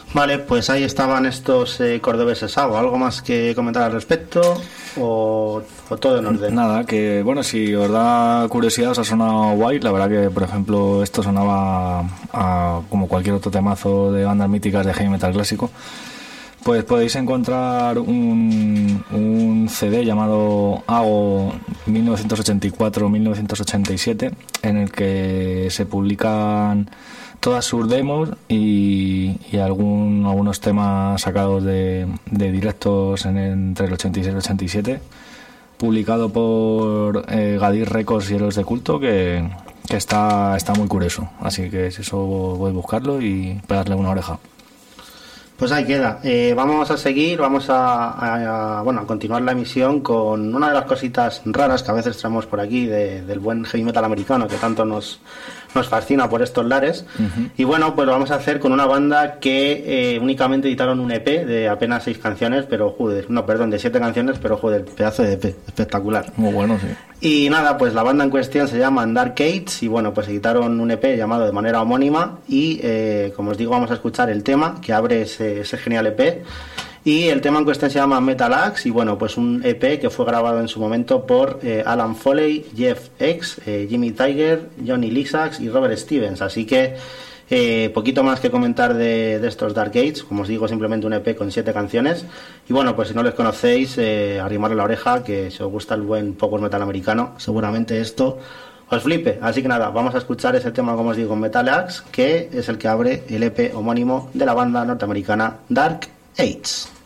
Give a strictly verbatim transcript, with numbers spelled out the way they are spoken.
Vale, pues ahí estaban estos eh, cordobeses. ¿Algo, ¿Algo más que comentar al respecto? ¿O, o todo en orden? Nada, que bueno, si os da curiosidad, os ha sonado guay. La verdad que, por ejemplo, esto sonaba a, como cualquier otro temazo de bandas míticas de heavy metal clásico. Pues podéis encontrar un, un C D llamado Ago mil novecientos ochenta y cuatro a mil novecientos ochenta y siete, en el que se publican todas sus demos y, y algún, algunos temas sacados de, de directos en, entre el ochenta y seis y el ochenta y siete, publicado por eh, Gadir Records y Héroes de Culto, que, que está, está muy curioso. Así que si eso, voy a buscarlo y pegarle una oreja. Pues ahí queda. Eh, vamos a seguir, vamos a, a, a, bueno, a continuar la emisión con una de las cositas raras que a veces traemos por aquí de, del buen heavy metal americano que tanto nos, nos fascina por estos lares. Uh-huh. Y bueno, pues lo vamos a hacer con una banda que eh, únicamente editaron un E P de apenas seis canciones, pero joder, no, perdón, de siete canciones, pero joder, pedazo de E P, espectacular. Muy bueno, sí. Y nada, pues la banda en cuestión se llama Dark Gates y bueno, pues editaron un E P llamado de manera homónima y eh, como os digo, vamos a escuchar el tema que abre ese, ese genial E P. Y el tema en cuestión se llama Metal Axe y bueno, pues un E P que fue grabado en su momento por eh, Alan Foley, Jeff X, eh, Jimmy Tiger, Johnny Lisax y Robert Stevens. Así que eh, poquito más que comentar de, de estos Dark Gates. Como os digo, simplemente un E P con siete canciones. Y bueno, pues si no les conocéis, eh, arrimarle la oreja, que si os gusta el buen power metal americano, seguramente esto os flipe. Así que nada, vamos a escuchar ese tema, como os digo, Metal Axe, que es el que abre el E P homónimo de la banda norteamericana Dark Gates.